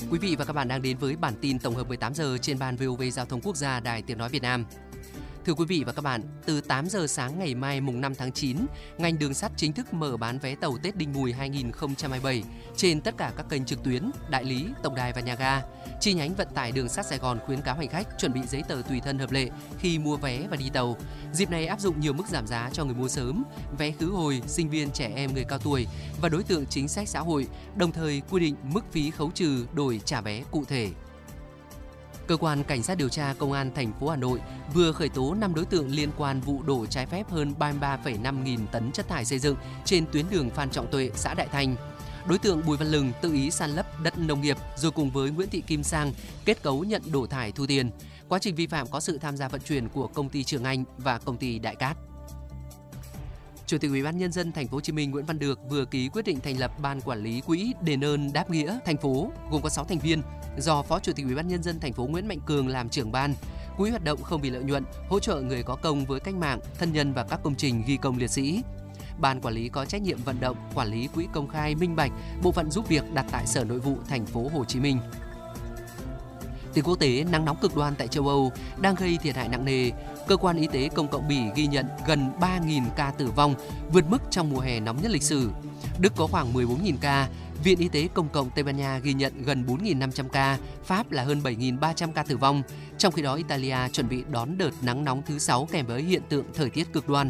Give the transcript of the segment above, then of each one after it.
Quý vị và các bạn đang đến với bản tin tổng hợp 18 giờ trên ban VOV Giao thông Quốc gia Đài Tiếng nói Việt Nam. Thưa quý vị và các bạn, từ 8 giờ sáng ngày mai mùng 5 tháng 9, ngành đường sắt chính thức mở bán vé tàu Tết Đinh Mùi 2027 trên tất cả các kênh trực tuyến, đại lý, tổng đài và nhà ga. Chi nhánh vận tải đường sắt Sài Gòn khuyến cáo hành khách chuẩn bị giấy tờ tùy thân hợp lệ khi mua vé và đi tàu. Dịp này áp dụng nhiều mức giảm giá cho người mua sớm, vé khứ hồi, sinh viên, trẻ em, người cao tuổi và đối tượng chính sách xã hội, đồng thời quy định mức phí khấu trừ đổi trả vé cụ thể. Cơ quan Cảnh sát điều tra Công an thành phố Hà Nội vừa khởi tố 5 đối tượng liên quan vụ đổ trái phép hơn 33,5 nghìn tấn chất thải xây dựng trên tuyến đường Phan Trọng Tuệ, xã Đại Thành. Đối tượng Bùi Văn Lừng tự ý san lấp đất nông nghiệp rồi cùng với Nguyễn Thị Kim Sang kết cấu nhận đổ thải thu tiền. Quá trình vi phạm có sự tham gia vận chuyển của công ty Trường Anh và công ty Đại Cát. Chủ tịch Ủy ban Nhân dân Thành phố Hồ Chí Minh Nguyễn Văn Được vừa ký quyết định thành lập Ban Quản lý Quỹ Đền ơn Đáp nghĩa thành phố gồm có 6 thành viên do Phó Chủ tịch Ủy ban Nhân dân Thành phố Nguyễn Mạnh Cường làm trưởng ban. Quỹ hoạt động không vì lợi nhuận, hỗ trợ người có công với cách mạng, thân nhân và các công trình ghi công liệt sĩ. Ban quản lý có trách nhiệm vận động, quản lý quỹ công khai, minh bạch, bộ phận giúp việc đặt tại Sở Nội vụ Thành phố Hồ Chí Minh. Tin quốc tế, nắng nóng cực đoan tại châu Âu đang gây thiệt hại nặng nề. Cơ quan y tế công cộng Bỉ ghi nhận gần 3.000 ca tử vong, vượt mức trong mùa hè nóng nhất lịch sử. Đức có khoảng 14.000 ca. Viện Y tế Công cộng Tây Ban Nha ghi nhận gần 4.500 ca, Pháp là hơn 7.300 ca tử vong. Trong khi đó, Italia chuẩn bị đón đợt nắng nóng thứ 6 kèm với hiện tượng thời tiết cực đoan.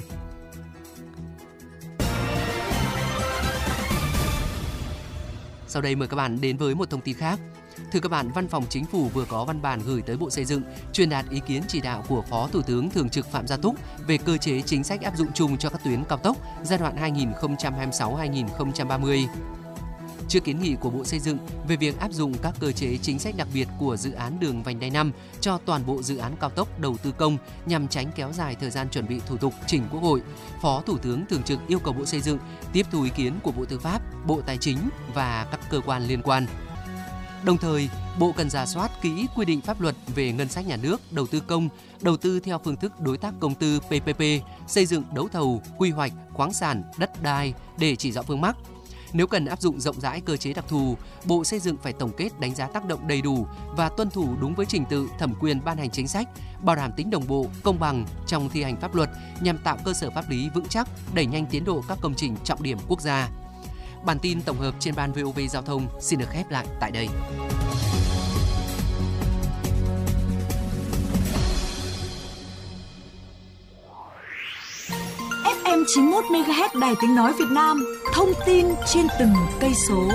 Sau đây mời các bạn đến với một thông tin khác. Thưa các bạn, Văn phòng Chính phủ vừa có văn bản gửi tới Bộ Xây dựng truyền đạt ý kiến chỉ đạo của Phó Thủ tướng Thường trực Phạm Gia Túc về cơ chế chính sách áp dụng chung cho các tuyến cao tốc giai đoạn 2026-2030. Trước kiến nghị của Bộ Xây dựng về việc áp dụng các cơ chế chính sách đặc biệt của dự án đường vành đai 5 cho toàn bộ dự án cao tốc đầu tư công nhằm tránh kéo dài thời gian chuẩn bị thủ tục trình Quốc hội, Phó Thủ tướng Thường trực yêu cầu Bộ Xây dựng tiếp thu ý kiến của Bộ Tư pháp, Bộ Tài chính và các cơ quan liên quan. Đồng thời, Bộ cần rà soát kỹ quy định pháp luật về ngân sách nhà nước, đầu tư công, đầu tư theo phương thức đối tác công tư PPP, xây dựng đấu thầu, quy hoạch, khoáng sản, đất đai để chỉ rõ vướng mắc. Nếu cần áp dụng rộng rãi cơ chế đặc thù, Bộ Xây dựng phải tổng kết đánh giá tác động đầy đủ và tuân thủ đúng với trình tự thẩm quyền ban hành chính sách, bảo đảm tính đồng bộ, công bằng trong thi hành pháp luật nhằm tạo cơ sở pháp lý vững chắc, đẩy nhanh tiến độ các công trình trọng điểm quốc gia. Bản tin tổng hợp trên ban VOV Giao thông xin được khép lại tại đây. FM 91 MHz Đài Tiếng nói Việt Nam, thông tin trên từng cây số.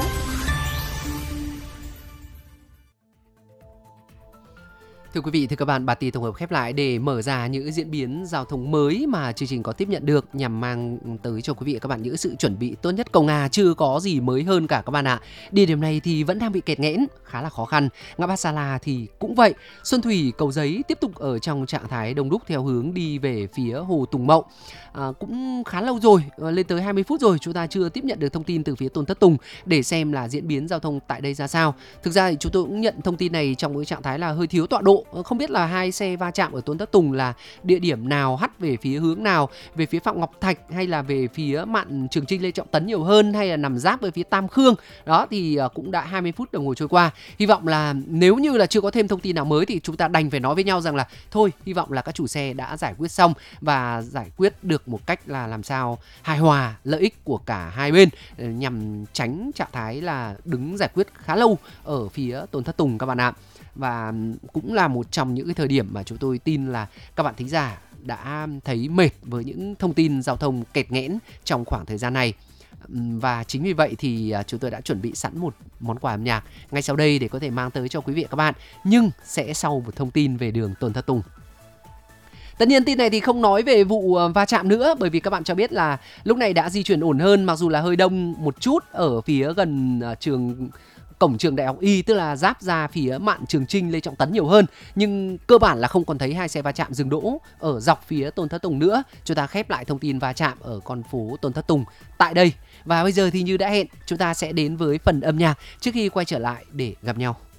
Thưa quý vị, thưa các bạn, bản tin tổng hợp khép lại để mở ra những diễn biến giao thông mới mà chương trình có tiếp nhận được nhằm mang tới cho quý vị và các bạn những sự chuẩn bị tốt nhất. Cầu Ngà chưa có gì mới hơn cả các bạn ạ. Địa điểm này thì vẫn đang bị kẹt nghẽn, khá là khó khăn. Ngã ba Sa La thì cũng vậy. Xuân Thủy, Cầu Giấy tiếp tục ở trong trạng thái đông đúc theo hướng đi về phía Hồ Tùng Mậu. Cũng khá lâu rồi, lên tới 20 phút rồi chúng ta chưa tiếp nhận được thông tin từ phía Tôn Thất Tùng để xem là diễn biến giao thông tại đây ra sao. Thực ra thì chúng tôi cũng nhận thông tin này trong cái trạng thái là hơi thiếu tọa độ. Không biết là hai xe va chạm ở Tôn Thất Tùng là địa điểm nào, hắt về phía hướng nào, về phía Phạm Ngọc Thạch hay là về phía mạn Trường Chinh Lê Trọng Tấn nhiều hơn, hay là nằm giáp với phía Tam Khương. Đó thì cũng đã 20 phút đồng hồ trôi qua. Hy vọng là nếu như là chưa có thêm thông tin nào mới thì chúng ta đành phải nói với nhau rằng là thôi, hy vọng là các chủ xe đã giải quyết xong và giải quyết được một cách là làm sao hài hòa lợi ích của cả hai bên nhằm tránh trạng thái là đứng giải quyết khá lâu ở phía Tôn Thất Tùng các bạn ạ. Và cũng là một trong những cái thời điểm mà chúng tôi tin là các bạn thính giả đã thấy mệt với những thông tin giao thông kẹt nghẽn trong khoảng thời gian này. Và chính vì vậy thì chúng tôi đã chuẩn bị sẵn một món quà âm nhạc ngay sau đây để có thể mang tới cho quý vị và các bạn, nhưng sẽ sau một thông tin về đường Tôn Thất Tùng. Tất nhiên tin này thì không nói về vụ va chạm nữa, bởi vì các bạn cho biết là lúc này đã di chuyển ổn hơn, mặc dù là hơi đông một chút ở phía gần cổng trường Đại học Y, tức là giáp ra phía mạn Trường Chinh Lê Trọng Tấn nhiều hơn, nhưng cơ bản là không còn thấy hai xe va chạm dừng đỗ ở dọc phía Tôn Thất Tùng nữa. Chúng ta khép lại thông tin va chạm ở con phố Tôn Thất Tùng tại đây. Và bây giờ thì như đã hẹn, chúng ta sẽ đến với phần âm nhạc trước khi quay trở lại để gặp nhau.